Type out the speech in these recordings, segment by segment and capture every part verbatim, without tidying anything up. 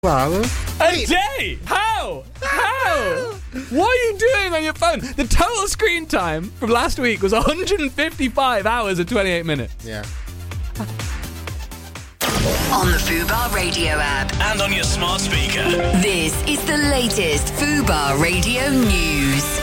Wow. A day? How? How? What are you doing on your phone? The total screen time from last week was one hundred fifty-five hours and twenty-eight minutes. Yeah. On the Fubar Radio app. And on your smart speaker. This is the latest Fubar Radio news.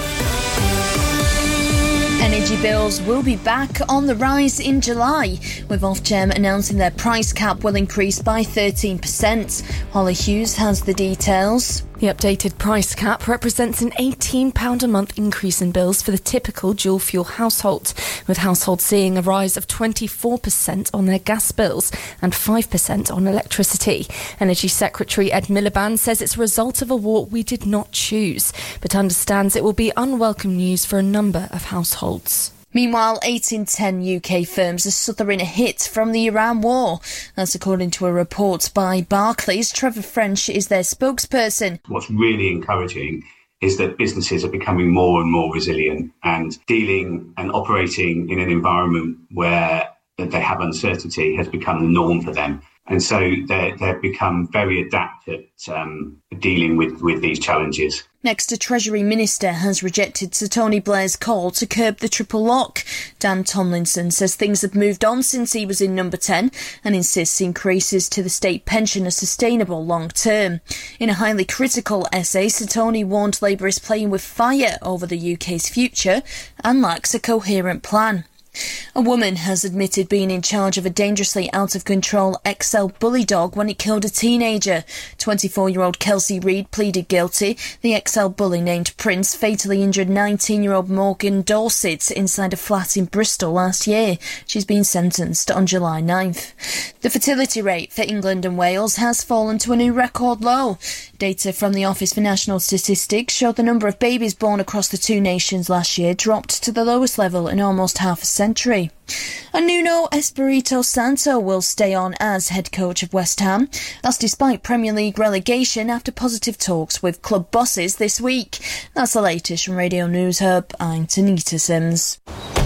Energy bills will be back on the rise in July, with Ofgem announcing their price cap will increase by thirteen percent. Holly Hughes has the details. The updated price cap represents an eighteen pounds a month increase in bills for the typical dual-fuel household, with households seeing a rise of twenty-four percent on their gas bills and five percent on electricity. Energy Secretary Ed Miliband says it's a result of a war we did not choose, but understands it will be unwelcome news for a number of households. Meanwhile, eight in ten U K firms are suffering a hit from the Iran war. That's according to a report by Barclays. Trevor French is their spokesperson. What's really encouraging is that businesses are becoming more and more resilient and dealing and operating in an environment where they have uncertainty has become the norm for them. And so they've become very adept at um, dealing with, with these challenges. Next, a Treasury Minister has rejected Sir Tony Blair's call to curb the triple lock. Dan Tomlinson says things have moved on since he was in number ten and insists increases to the state pension are sustainable long term. In a highly critical essay, Sir Tony warned Labour is playing with fire over the U K's future and lacks a coherent plan. A woman has admitted being in charge of a dangerously out-of-control X L bully dog when it killed a teenager. twenty-four-year-old Kelsey Reid pleaded guilty. The X L bully named Prince fatally injured nineteen-year-old Morgan Dorset inside a flat in Bristol last year. She's been sentenced on July ninth. The fertility rate for England and Wales has fallen to a new record low. Data from the Office for National Statistics showed the number of babies born across the two nations last year dropped to the lowest level in almost half a century. And Nuno Espirito Santo will stay on as head coach of West Ham. That's despite Premier League relegation after positive talks with club bosses this week. That's the latest from Radio News Hub. I'm Tanita Sims.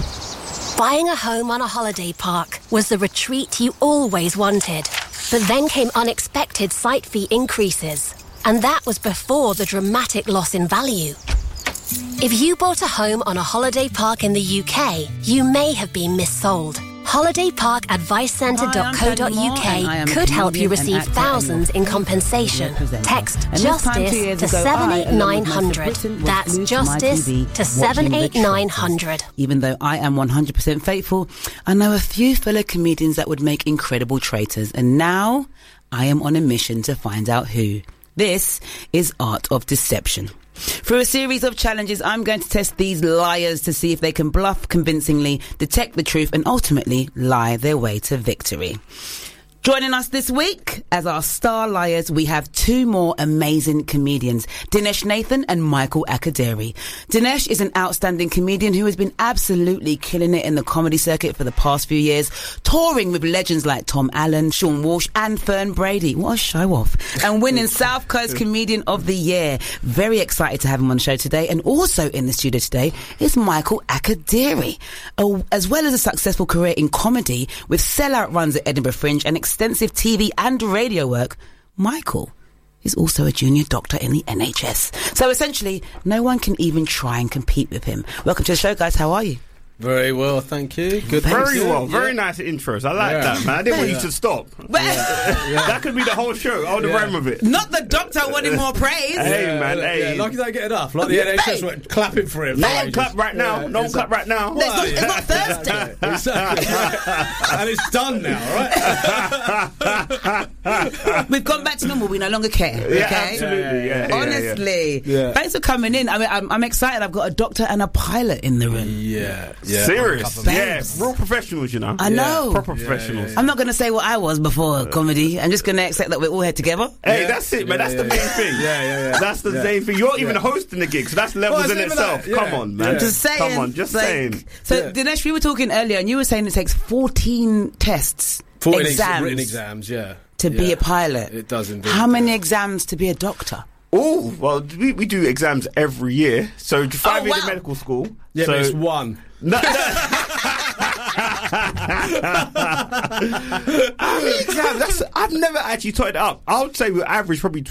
Buying a home on a holiday park was the retreat you always wanted. But then came unexpected site fee increases. And that was before the dramatic loss in value. If you bought a home on a holiday park in the U K, you may have been missold. holiday park advice centre dot co dot U K could help you receive thousands in compensation. Text JUSTICE to seven eight nine hundred. That's JUSTICE to seven eight nine hundred. Even though I am one hundred percent faithful, I know a few fellow comedians that would make incredible traitors, and now I am on a mission to find out who. This is Art of Deception. Through a series of challenges, I'm going to test these liars to see if they can bluff convincingly, detect the truth, and ultimately lie their way to victory. Joining us this week as our star liars, we have two more amazing comedians, Dinesh Nathan and Michael Akaderi. Dinesh is an outstanding comedian who has been absolutely killing it in the comedy circuit for the past few years, touring with legends like Tom Allen, Sean Walsh and Fern Brady. What a show off. And winning South Coast Comedian of the Year. Very excited to have him on the show today. And also in the studio today is Michael Akaderi, as well as a successful career in comedy with sellout runs at Edinburgh Fringe and extensive T V and radio work. Michael is also a junior doctor in the N H S. So essentially, no one can even try and compete with him. Welcome to the show, guys. How are you? Very well, thank you. Good. Very thanks. well. Very yeah. nice intros. I like yeah. that, man. I didn't want yeah. you to stop. Yeah. Yeah. That could be the whole show. I would have yeah. ran with it. Not the doctor wanting more praise. Hey, yeah, man. yeah, Hey. yeah. Like you don't get enough. Like the N H S were clapping for him. No for one ages. clap right now. Yeah, no one exactly. clap right now. It's not, it's not Thursday. Exactly. Right. And it's done now, right? We've gone back to normal. We no longer care. Yeah, okay? absolutely. Yeah, yeah, Honestly. Yeah, yeah. Thanks for coming in. I mean, I'm, I'm excited. I've got a doctor and a pilot in the room. Yeah. yeah. Serious. Yeah. Babes. Real professionals, you know. I know. Proper Yeah, professionals. yeah, yeah. I'm not going to say what I was before comedy. I'm just going to accept that we're all here together. Hey, Yeah. that's it, man. Yeah, That's yeah, the main yeah. thing. Yeah, yeah, yeah. That's the Yeah. main thing. You're Yeah. even hosting the gig, so that's levels Well, in it's even itself. that, yeah. Come on, man. Yeah. Just saying. Come on, just like, saying. So, Yeah. Dinesh, we were talking earlier, and you were saying it takes fourteen tests, fourteen exams, written exams, yeah. to yeah. be a pilot. It does indeed. How many exams to be a doctor? Oh, well, we, we do exams every year. So five Oh, years wow. in medical school. Yeah, so but it's one. No, no. How many exams? That's, I've never actually totted it up. I would say we average probably